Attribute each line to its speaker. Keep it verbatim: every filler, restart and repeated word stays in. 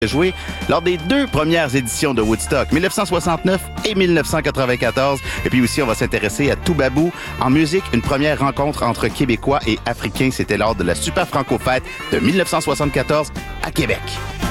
Speaker 1: joué lors des deux premières éditions de Woodstock, mille neuf cent soixante-neuf et mille neuf cent quatre-vingt-quatorze. Et puis aussi, on va s'intéresser à Toubabou. En musique, une première rencontre entre Québécois et Africains. C'était lors de la Super Franco Fête de mille neuf cent soixante-quatorze à Québec.